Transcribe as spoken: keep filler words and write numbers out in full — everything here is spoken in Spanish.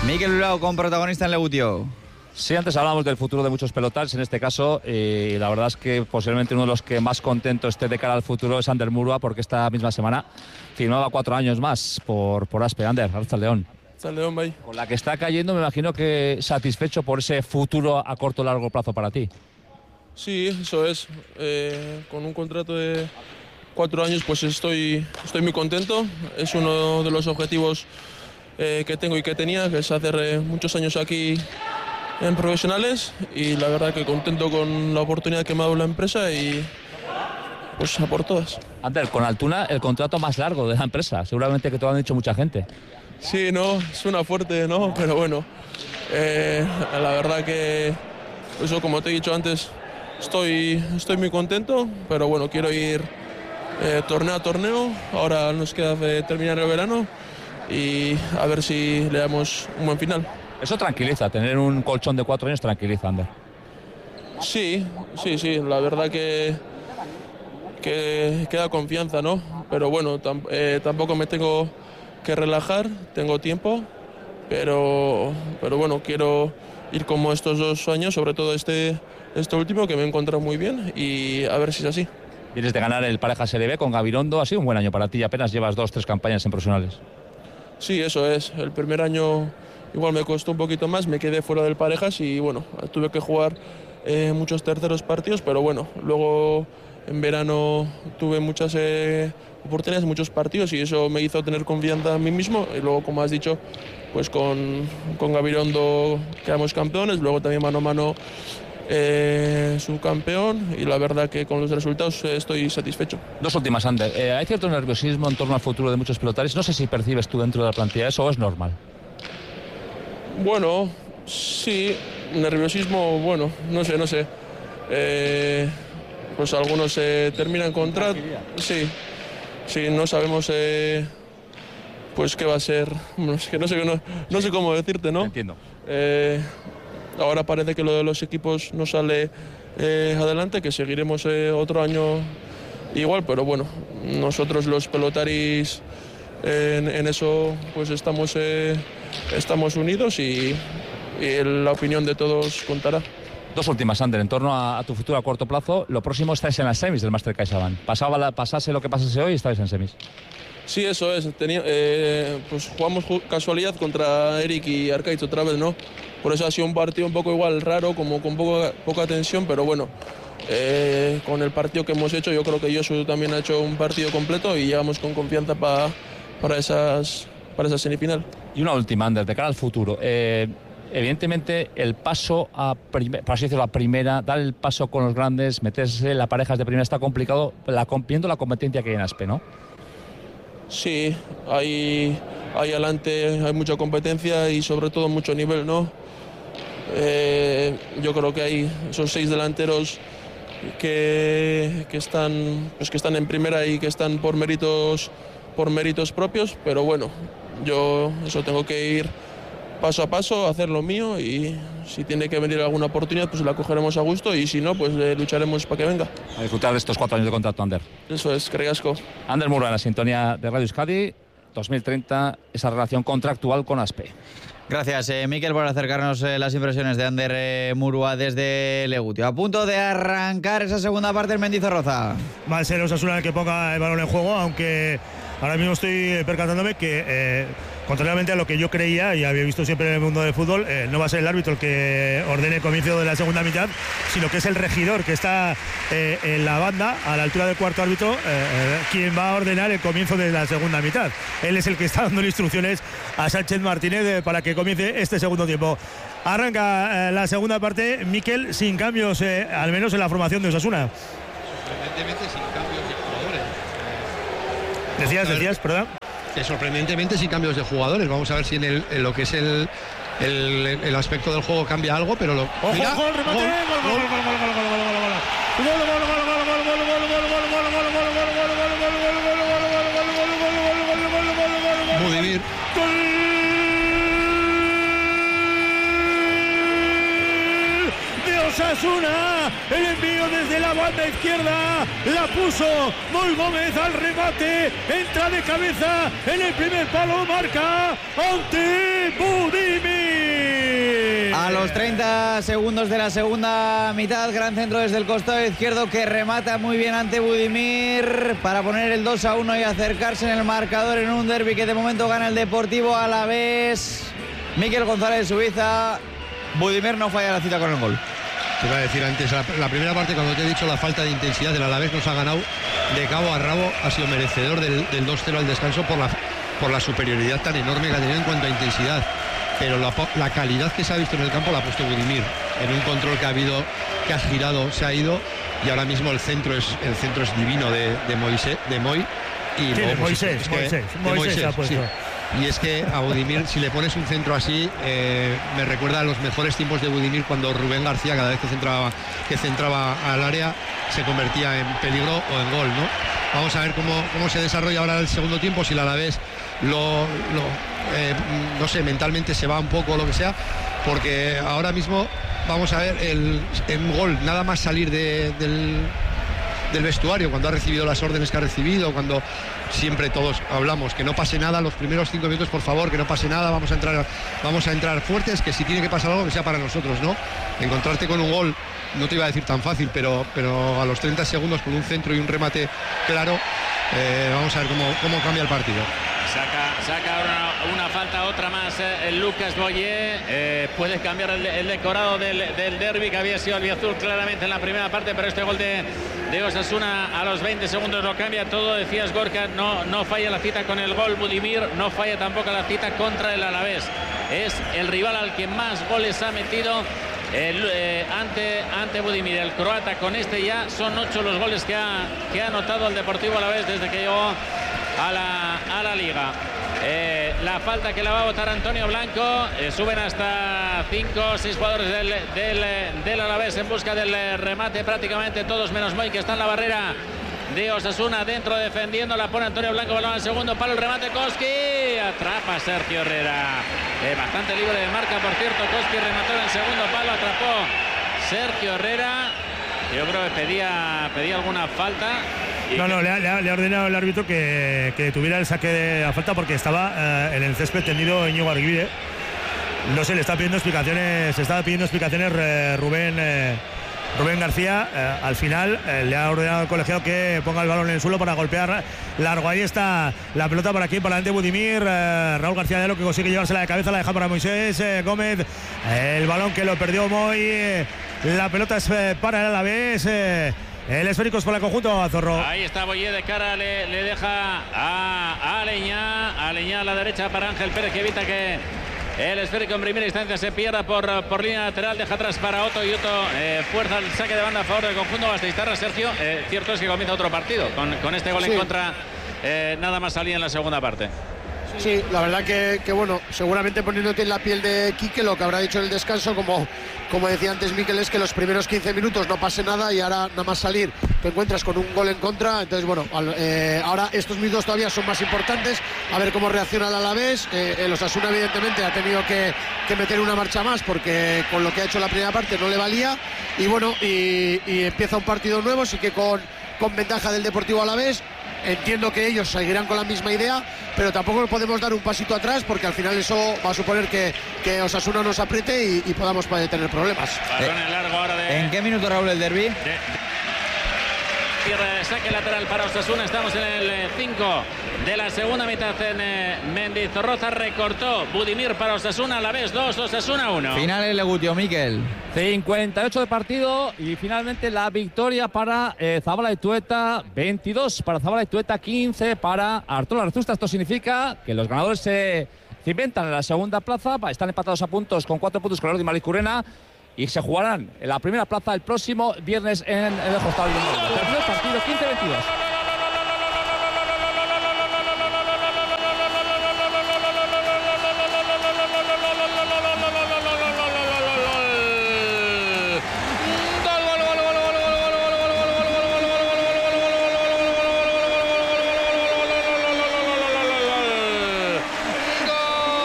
Mikel Bilbao con protagonista en Legutio. Sí, antes hablábamos del futuro de muchos pelotaris en este caso, y la verdad es que posiblemente uno de los que más contento esté de cara al futuro es Ander Murua, porque esta misma semana firmaba cuatro años más por, por Aspe. Ander, hasta el León. Hasta el León, bye. Con la que está cayendo, me imagino que satisfecho por ese futuro a corto o largo plazo para ti. Sí, eso es. Eh, con un contrato de cuatro años, pues estoy, estoy muy contento. Es uno de los objetivos eh, que tengo y que tenía, que es hacer eh, muchos años aquí en profesionales, y la verdad que contento con la oportunidad que me ha dado la empresa y pues a por todas. Ander, con Altuna el contrato más largo de la empresa, seguramente que te lo han dicho mucha gente. Sí, no, suena fuerte, ¿no? Pero bueno, eh, la verdad que eso, como te he dicho antes, estoy, estoy muy contento, pero bueno, quiero ir eh, torneo a torneo. Ahora nos queda eh, terminar el verano y a ver si le damos un buen final. Eso tranquiliza, tener un colchón de cuatro años tranquiliza, Ander. Sí, sí, sí, la verdad que, que, que da confianza, ¿no? Pero bueno, tam, eh, tampoco me tengo que relajar, tengo tiempo, pero, pero bueno, quiero ir como estos dos años, sobre todo este, este último, que me he encontrado muy bien, y a ver si es así. Vienes de ganar el Pareja Serie B con Gabirondo, ha sido un buen año para ti, apenas llevas dos, tres campañas en profesionales. Sí, eso es, el primer año igual me costó un poquito más, me quedé fuera del Parejas y bueno, tuve que jugar eh, muchos terceros partidos, pero bueno, luego en verano tuve muchas eh, oportunidades, muchos partidos, y eso me hizo tener confianza en mí mismo. Y luego, como has dicho, pues con, con Gabirondo quedamos campeones, luego también mano a mano eh, subcampeón, y la verdad que con los resultados eh, estoy satisfecho. Dos últimas, Ander. Eh, hay cierto nerviosismo en torno al futuro de muchos pelotaris. No sé si percibes tú dentro de la plantilla eso o es normal. Bueno, sí, nerviosismo, bueno, no sé, no sé. Eh, pues algunos eh, terminan contrato. Sí, sí, no sabemos eh, pues qué va a ser. Bueno, es que no sé, no, no sé cómo decirte, ¿no? Entiendo. Eh, ahora parece que lo de los equipos no sale eh, adelante, que seguiremos eh, otro año igual, pero bueno, nosotros los pelotaris eh, en, en eso pues estamos... Eh, Estamos unidos y, y la opinión de todos contará. Dos últimas, Ander, en torno a, a tu futuro a corto plazo. Lo próximo estáis en las semis del Master CaixaBank. Pasaba la, pasase lo que pasase hoy, estáis en semis. Sí, eso es. Tenía, eh, pues jugamos casualidad contra Eric y Arcaiz otra vez, ¿no? Por eso ha sido un partido un poco igual raro, como con poca, poca tensión, pero bueno, eh, con el partido que hemos hecho, yo creo que Josu también ha hecho un partido completo y llegamos con confianza pa, para esas... para esa semifinal. Y una última, Ander, de cara al futuro. Eh, evidentemente, el paso a, primer, para así decirlo, a primera, dar el paso con los grandes, meterse en las parejas de primera está complicado, la, viendo la competencia que hay en Aspe, ¿no? Sí, hay, hay adelante, hay mucha competencia y sobre todo mucho nivel, ¿no? Eh, yo creo que hay esos seis delanteros que, que, están, pues que están en primera y que están por méritos, por méritos propios, pero bueno, yo eso tengo que ir paso a paso, hacer lo mío, y si tiene que venir alguna oportunidad pues la cogeremos a gusto, y si no pues eh, lucharemos para que venga. A disfrutar de estos cuatro años de contrato, Ander. Eso es, que ricasco. Ander Murua en la sintonía de Radio Euskadi, dos mil treinta, esa relación contractual con Aspe. Gracias, eh, Mikel, por acercarnos eh, las impresiones de Ander eh, Murua desde Legutio. A punto de arrancar esa segunda parte del Mendizorroza. Va a ser Osasuna el que ponga el balón en juego, aunque ahora mismo estoy percatándome que, eh, contrariamente a lo que yo creía y había visto siempre en el mundo del fútbol, eh, no va a ser el árbitro el que ordene el comienzo de la segunda mitad, sino que es el regidor que está eh, en la banda, a la altura del cuarto árbitro, eh, eh, quien va a ordenar el comienzo de la segunda mitad. Él es el que está dando instrucciones a Sánchez Martínez eh, para que comience este segundo tiempo. Arranca eh, la segunda parte, Mikel, sin cambios, eh, al menos en la formación de Osasuna. Sorprendentemente sin cambios de jugadores. Decías, decías, perdón. Que sorprendentemente sin cambios de jugadores. Vamos a ver si en, el, en lo que es el, el, el aspecto del juego cambia algo, pero lo... ¡Ojo, mira, gol, remate! ¡Gol, gol, gol, gol, gol, gol, gol, gol, gol! Budimir. Osasuna, el envío desde la banda izquierda, la puso Moy Gómez al remate, entra de cabeza en el primer palo, marca ante Budimir. los treinta segundos de la segunda mitad, gran centro desde el costado izquierdo que remata muy bien ante Budimir para poner el dos a uno y acercarse en el marcador en un derbi que de momento gana el Deportivo Alavés. Miquel González Suiza, Budimir no falla la cita con el gol. Te iba a decir antes, la, la primera parte, cuando te he dicho la falta de intensidad del Alavés, nos ha ganado de cabo a rabo, ha sido merecedor del, del dos cero al descanso por la, por la superioridad tan enorme que ha tenido en cuanto a intensidad. Pero la, la calidad que se ha visto en el campo la ha puesto Budimir, en un control que ha habido, que ha girado, se ha ido, y ahora mismo el centro es, el centro es divino de, de, Moisés, de Moy. Y sí, luego, de Moisés, pues, es que, Moisés, de Moisés, Moisés, ha puesto. Sí. Y es que a Budimir, si le pones un centro así, eh, me recuerda a los mejores tiempos de Budimir, cuando Rubén García, cada vez que centraba, que centraba al área, se convertía en peligro o en gol, ¿no? Vamos a ver cómo, cómo se desarrolla ahora el segundo tiempo, si el Alavés lo, lo eh, no sé, mentalmente se va un poco o lo que sea, porque ahora mismo vamos a ver el, el gol, nada más salir de, del, del vestuario, cuando ha recibido las órdenes que ha recibido, cuando siempre todos hablamos que no pase nada los primeros cinco minutos, por favor, que no pase nada, vamos a entrar vamos a entrar fuertes, que si tiene que pasar algo que sea para nosotros, ¿no? Encontrarte con un gol, no te iba a decir tan fácil, pero, pero a los treinta segundos con un centro y un remate claro, eh, vamos a ver cómo, cómo cambia el partido. Saca, saca una, una falta, otra más eh, el Lucas Boyer. Eh, puede cambiar el, el decorado del, del derbi, que había sido albiazul claramente en la primera parte, pero este gol de, de Osasuna a los veinte segundos lo cambia todo. Decías, Gorka, no, no falla la cita con el gol Budimir, no falla tampoco la cita contra el Alavés. Es el rival al que más goles ha metido el, eh, ante, ante Budimir, el croata. Con este ya son ocho los goles que ha, que ha anotado el Deportivo Alavés desde que llegó a la, a la liga. Eh, la falta que la va a votar Antonio Blanco. Eh, suben hasta cinco o seis jugadores del, del, del Alavés en busca del remate, prácticamente todos menos Moy, que está en la barrera de Osasuna, dentro defendiendo, la pone Antonio Blanco, balón al segundo palo, el remate Koski, atrapa Sergio Herrera, eh, bastante libre de marca, por cierto. Koski remató en el segundo palo, atrapó Sergio Herrera. Yo creo que pedía, pedía alguna falta. No, no, le ha, le, ha, le ha ordenado el árbitro que, que tuviera el saque de la falta, porque estaba eh, en el césped tendido Íñigo Arguide. No sé, le está pidiendo explicaciones, se estaba pidiendo explicaciones eh, Rubén eh, Rubén García. Eh, al final eh, le ha ordenado al colegiado que ponga el balón en el suelo para golpear largo. Ahí está la pelota para aquí, para adelante Budimir. Eh, Raúl García de lo que consigue llevársela de cabeza, la deja para Moisés eh, Gómez. Eh, el balón que lo perdió Moy. Eh, la pelota es eh, para el Alavés. Eh, El esférico es para el conjunto Azorro. Ahí está Boyer de cara, le, le deja a Aleñá. Aleñá a la derecha para Ángel Pérez, que evita que el esférico en primera instancia se pierda por, por línea lateral. Deja atrás para Otto, y Otto eh, fuerza el saque de banda a favor del conjunto gasteiztarra. Sergio, eh, cierto es que comienza otro partido. Con, con este gol sí. en contra, eh, nada más salía en la segunda parte. Sí, la verdad que, que bueno, seguramente poniéndote en la piel de Quique, lo que habrá dicho en el descanso, como, como decía antes Miquel, es que los primeros quince minutos no pase nada y ahora nada más salir te encuentras con un gol en contra. Entonces bueno, al, eh, ahora estos minutos todavía son más importantes, a ver cómo reacciona el Alavés. eh, el Osasuna evidentemente ha tenido que, que meter una marcha más, porque con lo que ha hecho la primera parte no le valía, y bueno, y, y empieza un partido nuevo, sí que con, con ventaja del Deportivo Alavés. Entiendo que ellos seguirán con la misma idea, pero tampoco podemos dar un pasito atrás, porque al final eso va a suponer que, que Osasuna nos apriete y, y podamos tener problemas. Balón en largo ahora de... ¿En qué minuto, Raúl, el derbi? Saque lateral para Osasuna. Estamos en el cinco de la segunda mitad en eh, Mendizorroza. Recortó Budimir para Osasuna, a la vez dos, Osasuna uno. Final el Legutio, Miquel. cincuenta y ocho de partido y finalmente la victoria para eh, Zabalaitueta, veintidós para Zabalaitueta, quince para Artola Arzusta. Esto significa que los ganadores se cimentan en la segunda plaza, están empatados a puntos con cuatro puntos con el Ordi Malicurena, y se jugarán en la primera plaza el próximo viernes en el Hostal de Madrid. Tercer partido, quince veintidós.